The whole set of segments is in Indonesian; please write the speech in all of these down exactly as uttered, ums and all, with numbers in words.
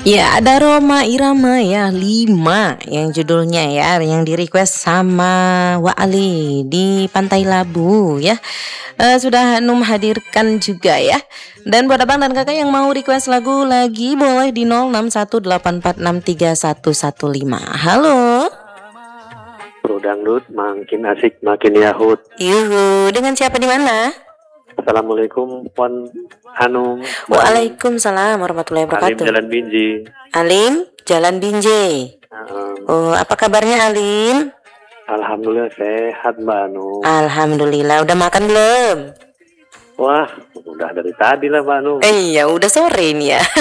Ya, ada Roma Irama ya, lima yang judulnya ya, yang di request sama Wa Ali di Pantai Labu ya. Eh, sudah Hanum hadirkan juga ya. Dan buat abang dan kakak yang mau request lagu lagi boleh di nol enam satu delapan empat enam tiga satu satu lima. Halo. Bro Dangdut makin asik makin yahut. Yuhu, dengan siapa di mana? Assalamualaikum Puan Hanum. Waalaikumsalam warahmatullahi Alim wabarakatuh. Jalan Binji. Alim Jalan Binjai. Um, Oh, apa kabarnya Alim? Alhamdulillah sehat Mbak Hanum. Alhamdulillah, udah makan belum? Wah, udah dari tadi lah Mbak Hanum. Eh ya udah sore nih ya.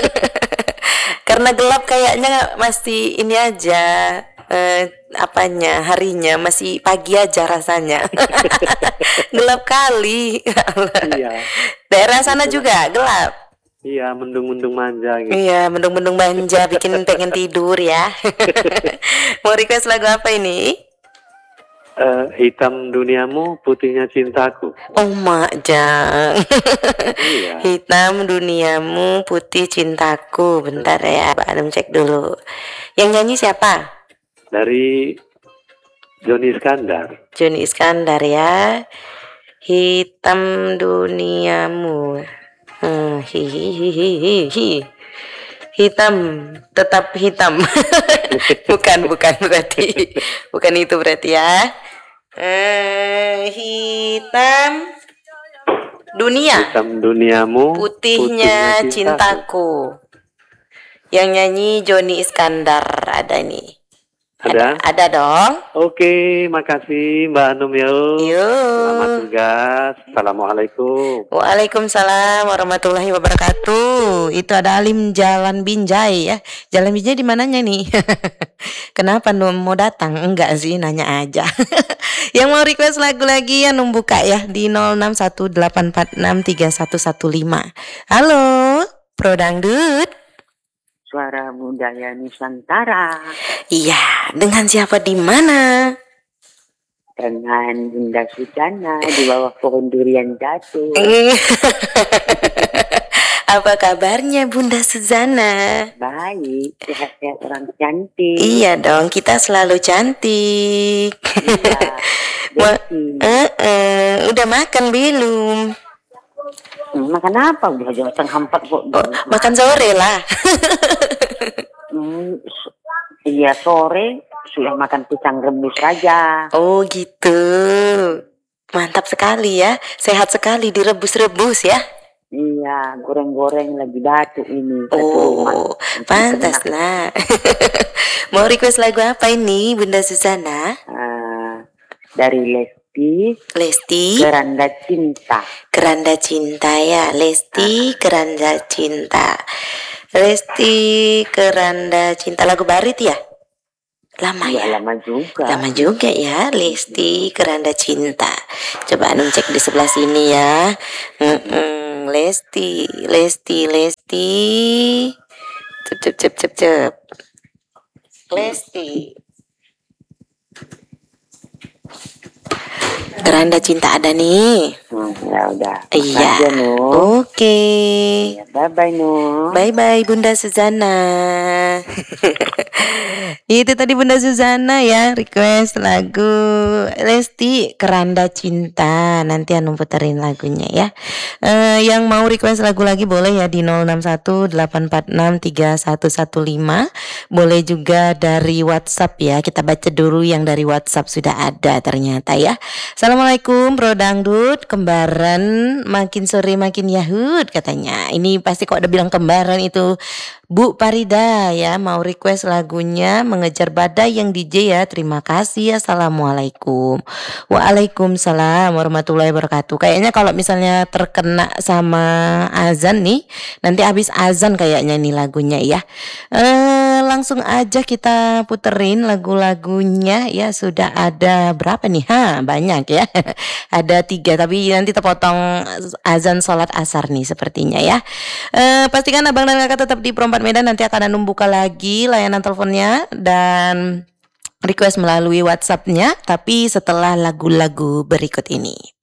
Karena gelap kayaknya masih ini aja eh, apanya harinya masih pagi aja rasanya. Gelap kali. Iya. Daerah sana juga gelap. Iya, mendung-mendung manja gitu. Iya, mendung-mendung manja bikin pengen tidur ya. Mau request lagu apa ini? Uh, hitam duniamu, putihnya cintaku. Oh mak jang. Iya. Hitam duniamu, putih cintaku. Bentar ya, Mbak Anum cek dulu. Yang nyanyi siapa? Dari Joni Iskandar. Joni Iskandar ya. Hitam duniamu. Hmm, hi, hi, hi, hi, hi, hi. Hitam, tetap hitam. bukan, bukan berarti. Bukan itu berarti ya. Eh, hitam dunia. Hitam duniamu, Putihnya, putihnya cintaku. Yang nyanyi Joni Iskandar ada nih. Ada? Ada, ada dong. Oke, makasih Mbak Hanum yo. Selamat Yuk. tugas. Assalamualaikum. Waalaikumsalam warahmatullahi wabarakatuh. Itu ada Alim Jalan Binjai ya. Jalan Binjai di mananya nih? Kenapa Num mau datang? Enggak sih, nanya aja. Yang mau request lagu lagi ya Num buka ya di nol enam satu delapan empat enam tiga satu satu lima. Halo, Pro Dangdut. Suara budaya Nusantara. Iya, dengan siapa di mana? Dengan Bunda Sujana di bawah pohon durian jatuh. Apa kabarnya Bunda Suzana? Baik, sehat-sehat orang cantik. Iya dong, kita selalu cantik. Iya, Ma- uh, uh, udah makan belum? Hmm, makan apa? Udah jam setengah empat kok. Oh, makan sore lah. Hmm, iya sore sudah makan pisang rebus saja. Oh gitu. Mantap sekali ya. Sehat sekali direbus-rebus ya. Iya, goreng-goreng lagi batuk ini. Oh, pantas lah. Mau request lagu apa ini Bunda Susana? Uh, dari Lesti. Lesti. Keranda Cinta. Keranda Cinta ya. Lesti Keranda Cinta. Lesti Keranda Cinta, lagu baru itu ya? Lama ya, ya? Lama juga. Lama juga ya, Lesti Keranda Cinta. Coba Anum cek di sebelah sini ya. Mm-mm, Lesti, Lesti, Lesti. Cep, cep, cep, cep, cep. Lesti. Keranda Cinta ada nih. Hmm, ya udah. Iya. Oke. Ya, bye bye Nu. Bye bye Bunda Suzana. Itu tadi Bunda Suzana ya request lagu Lesti Keranda Cinta. Nanti Anu puterin lagunya ya. Uh, yang mau request lagu lagi boleh ya di nol enam satu delapan empat enam tiga satu satu lima. Boleh juga dari WhatsApp ya. Kita baca dulu yang dari WhatsApp sudah ada ternyata ya. Assalamualaikum Bro Dangdut, kembaran makin sore makin yahut katanya. Ini pasti kok ada bilang kembaran itu Bu Parida ya, mau request lagunya Mengejar Badai yang D J ya. Terima kasih. Assalamualaikum. Waalaikumsalam warahmatullahi wabarakatuh. Kayaknya kalau misalnya terkena sama azan nih, nanti habis azan kayaknya nih lagunya ya. Eh, langsung aja kita puterin lagu-lagunya ya. Sudah ada berapa nih? Ha, banyak ya. Ada tiga tapi nanti terpotong azan sholat asar nih sepertinya ya. Eh, pastikan abang dan kakak tetap di Pro empat Medan. Nanti akan Anum buka lagi layanan teleponnya dan request melalui WhatsApp-nya, tapi setelah lagu-lagu berikut ini.